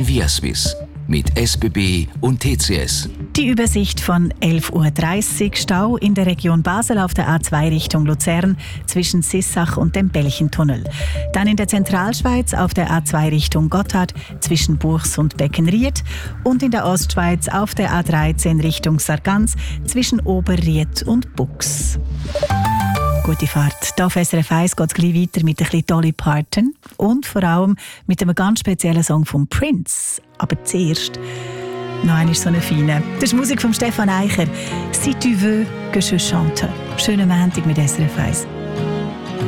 Via Swiss mit SBB und TCS. Die Übersicht von 11.30 Uhr. Stau in der Region Basel auf der A2 Richtung Luzern zwischen Sissach und dem Belchentunnel. Dann in der Zentralschweiz auf der A2 Richtung Gotthard zwischen Buchs und Beckenried. Und in der Ostschweiz auf der A13 Richtung Sargans zwischen Oberried und Bux. Gute Fahrt. Hier auf SRF 1 geht es gleich weiter mit ein bisschen Dolly Parton und vor allem mit einem ganz speziellen Song von Prince. Aber zuerst noch einmal so eine feine. Das ist Musik von Stefan Eicher. «Si tu veux que je chante». Schönen Montag mit SRF 1.